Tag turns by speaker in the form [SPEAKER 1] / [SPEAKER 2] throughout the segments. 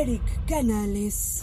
[SPEAKER 1] Eric Canales.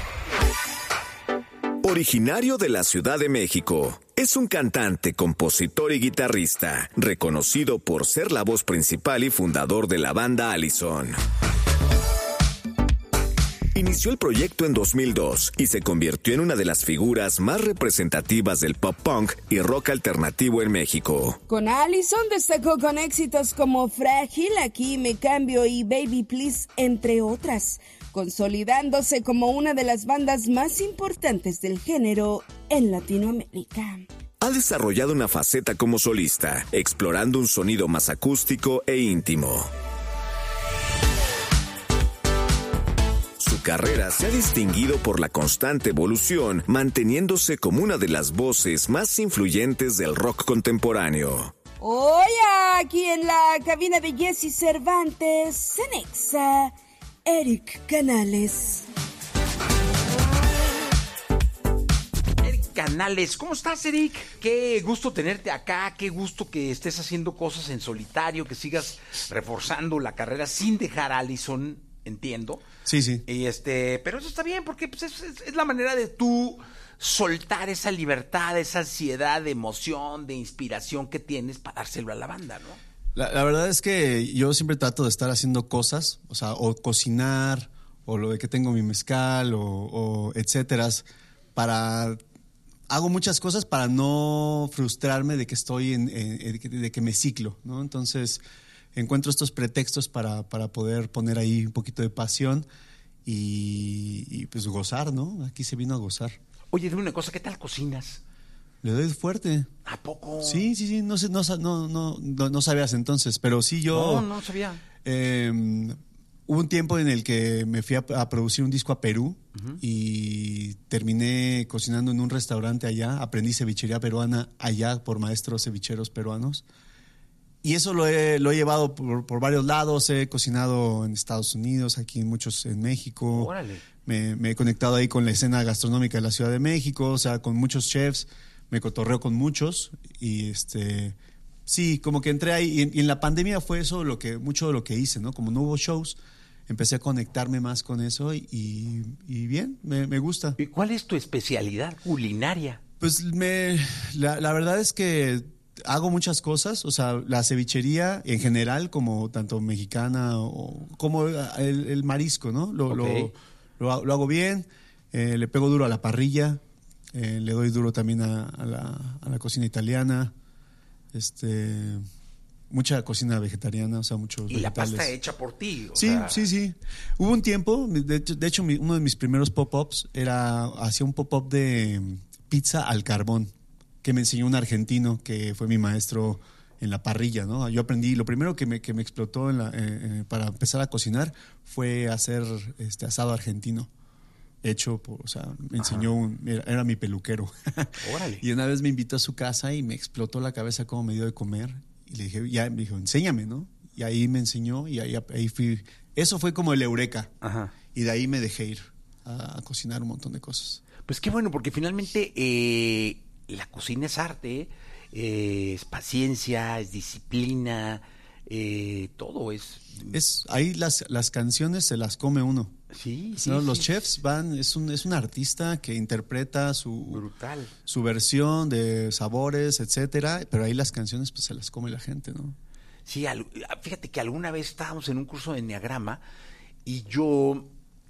[SPEAKER 2] Originario de la Ciudad de México, es un cantante, compositor y guitarrista, reconocido por ser la voz principal y fundador de la banda Allison. Inició el proyecto en 2002 y se convirtió en una de las figuras más representativas del pop punk y rock alternativo en México.
[SPEAKER 1] Con Allison destacó con éxitos como Frágil, Aquí me cambio y Baby Please, entre otras, consolidándose como una de las bandas más importantes del género en Latinoamérica.
[SPEAKER 2] Ha desarrollado una faceta como solista, explorando un sonido más acústico e íntimo. Su carrera se ha distinguido por la constante evolución, manteniéndose como una de las voces más influyentes del rock contemporáneo.
[SPEAKER 1] Hoy aquí en la cabina de Jesse Cervantes, Cenexa, Eric Canales.
[SPEAKER 3] Eric Canales, ¿cómo estás, Eric? Qué gusto tenerte acá, qué gusto que estés haciendo cosas en solitario, que sigas reforzando la carrera sin dejar a Allison, entiendo.
[SPEAKER 4] Sí, sí.
[SPEAKER 3] Y pero eso está bien, porque pues, es la manera de tú soltar esa libertad, esa ansiedad de emoción, de inspiración que tienes para dárselo a la banda, ¿no?
[SPEAKER 4] La verdad es que yo siempre trato de estar haciendo cosas, o sea, o cocinar, o lo de que tengo mi mezcal, o etcétera, hago muchas cosas para no frustrarme de que estoy de que me ciclo, ¿no? Entonces encuentro estos pretextos para poder poner ahí un poquito de pasión y pues gozar, ¿no? Aquí se vino a gozar.
[SPEAKER 3] Oye, dime una cosa, ¿qué tal cocinas?
[SPEAKER 4] Le doy fuerte.
[SPEAKER 3] ¿A poco?
[SPEAKER 4] Sí, no sé, no sabías entonces, pero sí yo...
[SPEAKER 3] No sabía.
[SPEAKER 4] Hubo un tiempo en el que me fui a producir un disco a Perú y terminé cocinando en un restaurante allá, aprendí cevichería peruana allá por maestros cevicheros peruanos. Y eso lo he llevado por varios lados, he cocinado en Estados Unidos, aquí en México.
[SPEAKER 3] Órale.
[SPEAKER 4] Me he conectado ahí con la escena gastronómica de la Ciudad de México, o sea, con muchos chefs, me cotorreo con muchos y sí, como que entré ahí y en la pandemia fue eso mucho de lo que hice, ¿no? Como no hubo shows, empecé a conectarme más con eso y bien, me gusta.
[SPEAKER 3] ¿Y cuál es tu especialidad culinaria?
[SPEAKER 4] Pues la verdad es que hago muchas cosas, o sea, la cevichería en general, como tanto mexicana como el marisco, ¿no?
[SPEAKER 3] Okay.
[SPEAKER 4] Lo hago bien, le pego duro a la parrilla, le doy duro también a la cocina italiana, mucha cocina vegetariana, o sea, muchos
[SPEAKER 3] y
[SPEAKER 4] vegetales.
[SPEAKER 3] La pasta hecha por ti.
[SPEAKER 4] Sí. Hubo un tiempo, de hecho uno de mis primeros pop-ups hacía un pop-up de pizza al carbón, que me enseñó un argentino que fue mi maestro en la parrilla, ¿no? Yo aprendí, lo primero que me explotó para empezar a cocinar fue hacer asado argentino. O sea, me enseñó, era mi peluquero.
[SPEAKER 3] Órale.
[SPEAKER 4] Y una vez me invitó a su casa y me explotó la cabeza cómo me dio de comer. Y le dije, me dijo, enséñame, ¿no? Y ahí me enseñó y ahí fui. Eso fue como el eureka.
[SPEAKER 3] Ajá.
[SPEAKER 4] Y de ahí me dejé ir a cocinar un montón de cosas.
[SPEAKER 3] Pues qué bueno, porque finalmente la cocina es arte, es paciencia, es disciplina, todo es...
[SPEAKER 4] Ahí las canciones se las come uno.
[SPEAKER 3] Sí.
[SPEAKER 4] ¿No? Los chefs es un artista que interpreta
[SPEAKER 3] Brutal.
[SPEAKER 4] su versión de sabores, etcétera, pero ahí las canciones pues se las come la gente, ¿no?
[SPEAKER 3] Sí, fíjate que alguna vez estábamos en un curso de enneagrama y yo...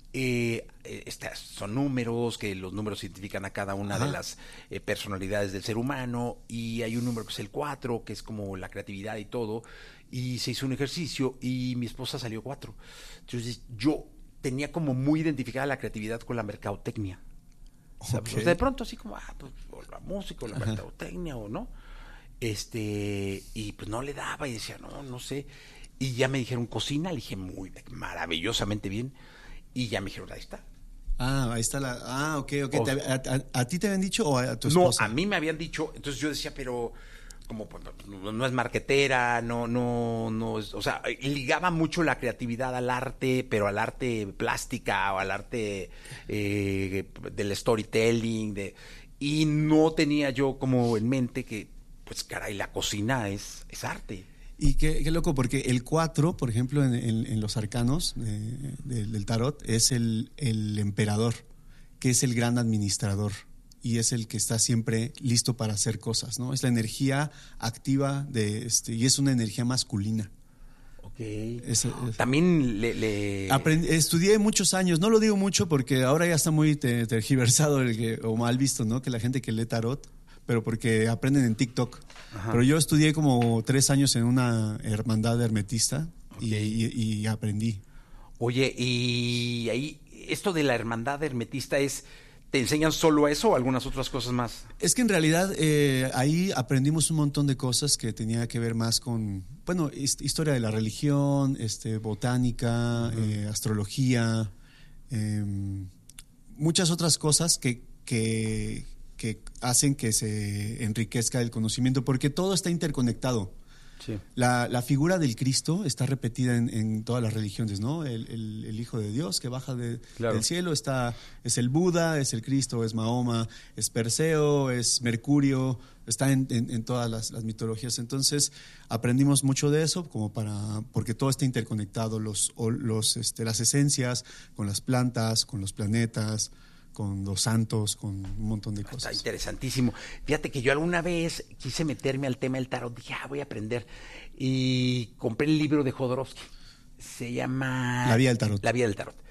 [SPEAKER 3] son números, que los números identifican a cada una de las personalidades del ser humano, y hay un número que es el 4, que es como la creatividad y todo, y se hizo un ejercicio y mi esposa salió 4. Entonces yo tenía como muy identificada la creatividad con la mercadotecnia. Okay. O sea, de pronto así como, pues o la música o la mercadotecnia o no. Y pues no le daba y decía, no sé. Y ya me dijeron cocina, le dije maravillosamente bien. Y ya me dijeron, ahí está.
[SPEAKER 4] Ahí está ok. ¿A ti te habían dicho o a tu esposa?
[SPEAKER 3] No, a mí me habían dicho. Entonces yo decía, pero como pues, no es marquetera, no, o sea, ligaba mucho la creatividad al arte, pero al arte plástica o al arte del storytelling, y no tenía yo como en mente que, pues caray, la cocina es arte.
[SPEAKER 4] Y qué loco, porque el 4, por ejemplo, en los arcanos del tarot, es el emperador, que es el gran administrador y es el que está siempre listo para hacer cosas, ¿no? Es la energía activa y es una energía masculina.
[SPEAKER 3] Okay. También
[SPEAKER 4] estudié muchos años, no lo digo mucho porque ahora ya está muy tergiversado o mal visto, ¿no? Que la gente que lee tarot, pero porque aprenden en TikTok. Ajá. Pero yo estudié como 3 años en una hermandad hermetista. Okay. y aprendí.
[SPEAKER 3] Oye, y ahí, esto de la hermandad hermetista ¿te enseñan solo eso o algunas otras cosas más?
[SPEAKER 4] Es que en realidad ahí aprendimos un montón de cosas que tenía que ver más con, bueno, historia de la religión, botánica, astrología, muchas otras cosas que hacen que se enriquezca el conocimiento, porque todo está interconectado. Sí. La figura del Cristo está repetida en todas las religiones, ¿no? El Hijo de Dios que baja del cielo es el Buda, es el Cristo, es Mahoma, es Perseo, es Mercurio, está en todas las mitologías. Entonces aprendimos mucho de eso porque todo está interconectado, las esencias con las plantas, con los planetas, con los santos, con un montón de cosas.
[SPEAKER 3] Está interesantísimo. Fíjate que yo alguna vez quise meterme al tema del tarot, dije, voy a aprender. Y compré el libro de Jodorowsky. Se llama...
[SPEAKER 4] La Vía del Tarot.
[SPEAKER 3] La Vía del Tarot.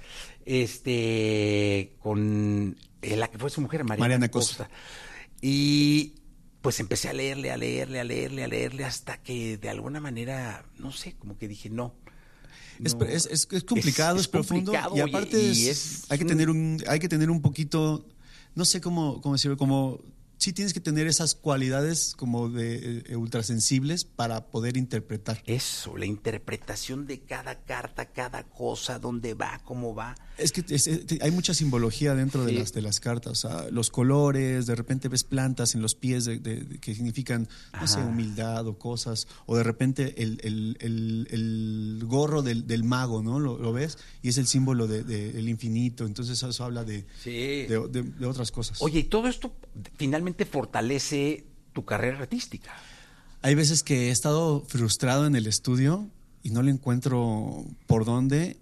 [SPEAKER 3] Con la que fue su mujer, Mariana Costa. Y pues empecé a leerle, hasta que de alguna manera, no sé, como que dije, no.
[SPEAKER 4] Es complicado, es profundo, y aparte hay que tener un poquito, no sé cómo decirlo, como sí tienes que tener esas cualidades como de ultrasensibles para poder interpretar.
[SPEAKER 3] Eso, la interpretación de cada carta, cada cosa, dónde va, cómo va.
[SPEAKER 4] Es que hay mucha simbología dentro de las cartas, o sea, los colores, de repente ves plantas en los pies que significan, no sé, humildad o cosas, o de repente el gorro del mago, ¿no? Lo ves y es el símbolo del infinito, entonces eso habla de otras cosas.
[SPEAKER 3] Oye, y todo esto finalmente fortalece tu carrera artística.
[SPEAKER 4] Hay veces que he estado frustrado en el estudio y no le encuentro por dónde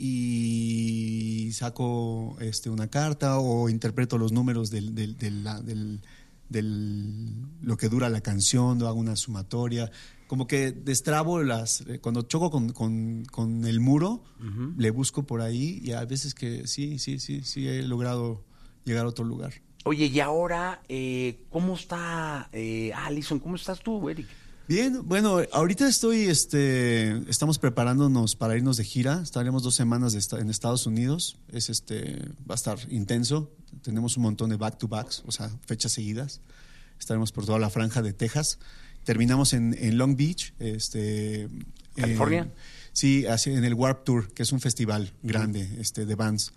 [SPEAKER 4] y saco una carta o interpreto los números del lo que dura la canción, o hago una sumatoria, como que destrabo cuando choco con el muro, le busco por ahí y a veces que sí he logrado llegar a otro lugar.
[SPEAKER 3] Oye, y ahora, ¿cómo está Allison? ¿Cómo estás tú, Eric?
[SPEAKER 4] Bien, bueno, ahorita estamos preparándonos para irnos de gira. Estaremos 2 semanas en Estados Unidos. Va a estar intenso. Tenemos un montón de back-to-backs, o sea, fechas seguidas. Estaremos por toda la franja de Texas. Terminamos en Long Beach,
[SPEAKER 3] ¿California?
[SPEAKER 4] Sí, en el Warped Tour, que es un festival grande de bands.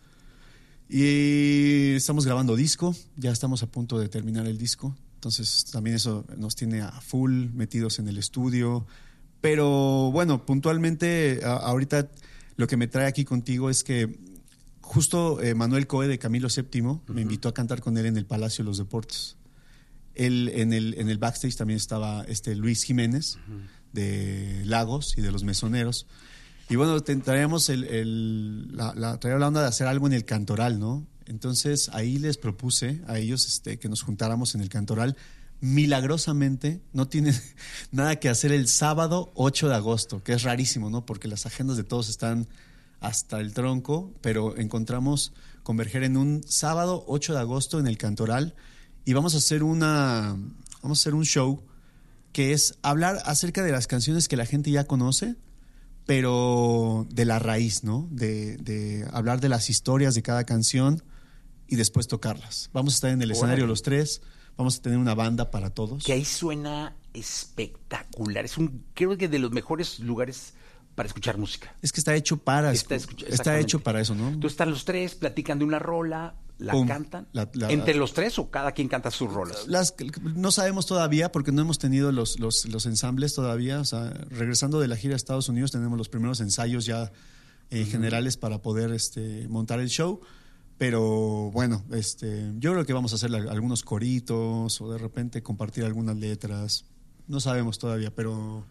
[SPEAKER 4] Y estamos grabando disco, ya estamos a punto de terminar el disco, entonces también eso nos tiene a full metidos en el estudio, pero bueno, puntualmente ahorita lo que me trae aquí contigo es que justo Manuel Coe de Camilo VII me invitó a cantar con él en el Palacio de los Deportes. Él en el backstage también estaba Luis Jiménez de Lagos y de Los Mesoneros. Y bueno, traíamos traía la onda de hacer algo en el Cantoral, ¿no? Entonces ahí les propuse a ellos que nos juntáramos en el Cantoral. Milagrosamente no tienen nada que hacer el sábado 8 de agosto, que es rarísimo, ¿no? Porque las agendas de todos están hasta el tronco, pero encontramos converger en un sábado 8 de agosto en el Cantoral y vamos a hacer un show que es hablar acerca de las canciones que la gente ya conoce, pero de la raíz, ¿no? De hablar de las historias de cada canción y después tocarlas. Vamos a estar en el escenario los 3, vamos a tener una banda para todos.
[SPEAKER 3] Que ahí suena espectacular. Creo que de los mejores lugares para escuchar música.
[SPEAKER 4] Es que está hecho para eso, ¿no?
[SPEAKER 3] Entonces están los 3, platican de una rola, cantan. ¿Entre los 3 o cada quien canta sus rolas?
[SPEAKER 4] No sabemos todavía porque no hemos tenido los ensambles todavía. O sea, regresando de la gira a Estados Unidos tenemos los primeros ensayos ya generales para poder montar el show. Pero bueno, yo creo que vamos a hacer algunos coritos o de repente compartir algunas letras. No sabemos todavía, pero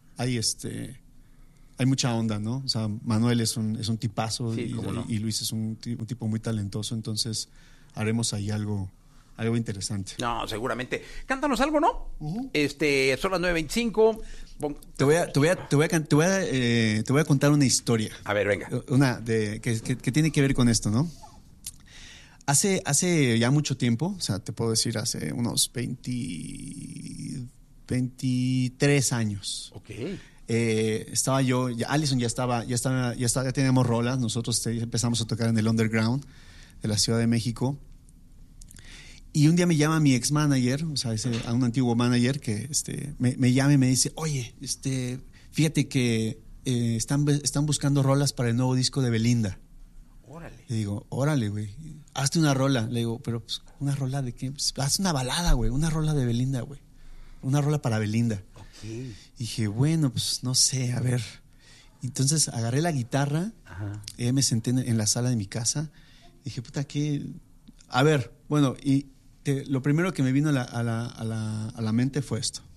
[SPEAKER 4] hay mucha onda, ¿no? O sea, Manuel es un tipazo
[SPEAKER 3] Sí, cómo no.
[SPEAKER 4] y Luis es un tipo muy talentoso, entonces haremos ahí algo interesante.
[SPEAKER 3] No, seguramente. Cántanos algo, ¿no? Son las 9:25.
[SPEAKER 4] Te voy a contar una historia.
[SPEAKER 3] A ver, venga.
[SPEAKER 4] Que tiene que ver con esto, ¿no? Hace ya mucho tiempo, o sea, te puedo decir hace unos 23 años.
[SPEAKER 3] Ok.
[SPEAKER 4] Estaba yo, Allison ya teníamos rolas, nosotros empezamos a tocar en el underground de la Ciudad de México. Y un día me llama mi ex manager, o sea, a un antiguo manager que me llama y me dice, oye, fíjate que están buscando rolas para el nuevo disco de Belinda.
[SPEAKER 3] Órale.
[SPEAKER 4] Le digo, órale, güey, hazte una rola. Le digo, pero pues, ¿una rola de qué? Pues, haz una balada, güey, una rola de Belinda, güey. Una rola para Belinda.
[SPEAKER 3] Ok.
[SPEAKER 4] Y dije, bueno, pues no sé, a ver. Entonces agarré la guitarra, me senté en la sala de mi casa. Dije, puta, ¿qué? A ver, bueno, lo primero que me vino a la mente fue esto.